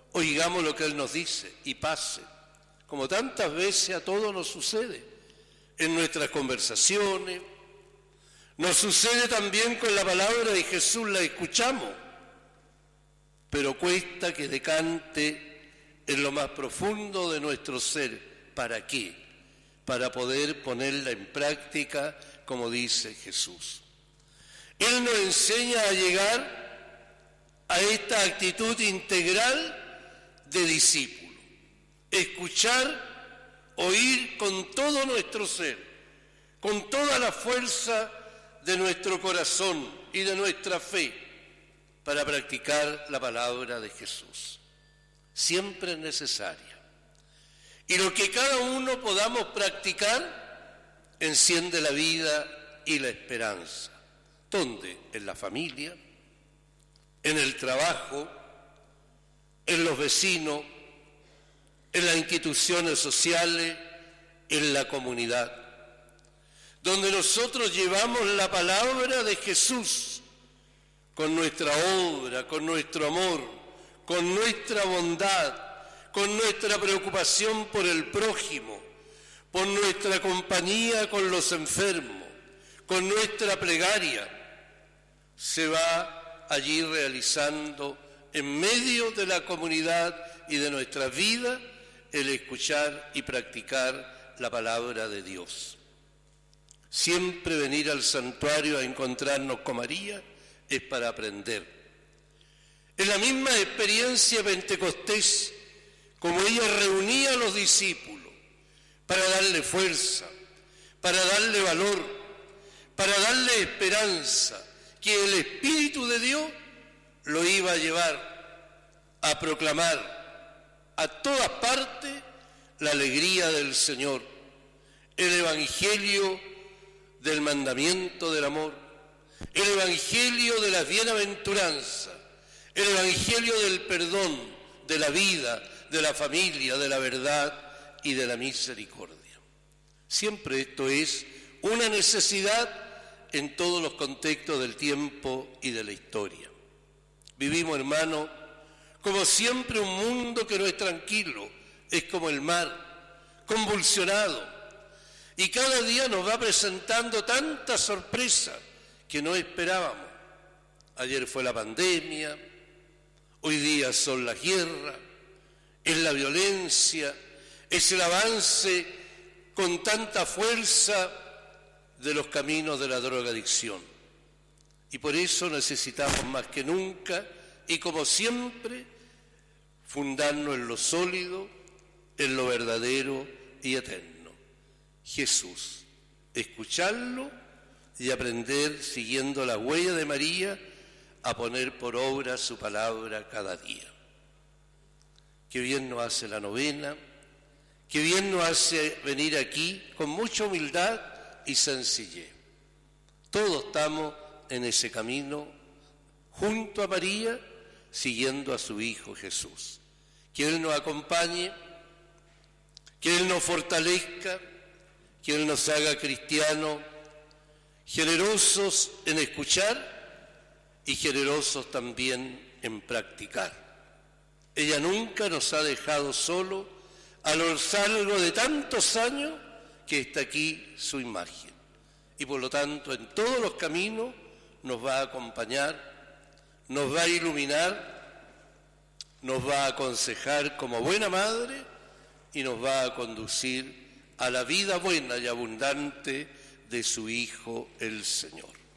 oigamos lo que Él nos dice y pase, como tantas veces a todos nos sucede, en nuestras conversaciones. Nos sucede también con la palabra de Jesús, la escuchamos, pero cuesta que decante en lo más profundo de nuestro ser. ¿Para qué? Para poder ponerla en práctica, como dice Jesús. Él nos enseña a llegar a esta actitud integral de discípulo. Escuchar, oír con todo nuestro ser, con toda la fuerza de nuestro corazón y de nuestra fe, para practicar la palabra de Jesús. Siempre es necesaria. Y lo que cada uno podamos practicar enciende la vida y la esperanza. ¿Dónde? En la familia, en el trabajo, en los vecinos, en las instituciones sociales, en la comunidad, donde nosotros llevamos la palabra de Jesús con nuestra obra, con nuestro amor, con nuestra bondad, con nuestra preocupación por el prójimo, por nuestra compañía con los enfermos, con nuestra plegaria. Se va allí realizando en medio de la comunidad y de nuestra vida el escuchar y practicar la palabra de Dios. Siempre venir al santuario a encontrarnos con María es para aprender. En la misma experiencia pentecostés, como ella reunía a los discípulos para darle fuerza, para darle valor, para darle esperanza, que el Espíritu de Dios lo iba a llevar a proclamar a todas partes la alegría del Señor, el Evangelio del mandamiento del amor, el Evangelio de las bienaventuranzas, el Evangelio del perdón, de la vida, de la familia, de la verdad y de la misericordia. Siempre esto es una necesidad en todos los contextos del tiempo y de la historia. Vivimos, hermano, como siempre un mundo que no es tranquilo, es como el mar, convulsionado, y cada día nos va presentando tantas sorpresas que no esperábamos. Ayer fue la pandemia, hoy día son las guerras, es la violencia, es el avance con tanta fuerza de los caminos de la drogadicción. Y por eso necesitamos más que nunca, y como siempre, fundarnos en lo sólido, en lo verdadero y eterno. Jesús, escucharlo y aprender, siguiendo la huella de María, a poner por obra su palabra cada día. Qué bien nos hace la novena, qué bien nos hace venir aquí con mucha humildad y sencillez. Todos estamos en ese camino, junto a María, siguiendo a su Hijo Jesús. Que Él nos acompañe, que Él nos fortalezca, que Él nos haga cristianos, generosos en escuchar y generosos también en practicar. Ella nunca nos ha dejado solo a lo largo de tantos años que está aquí su imagen. Y por lo tanto, en todos los caminos nos va a acompañar, nos va a iluminar, nos va a aconsejar como buena madre y nos va a conducir a la vida buena y abundante de su Hijo el Señor.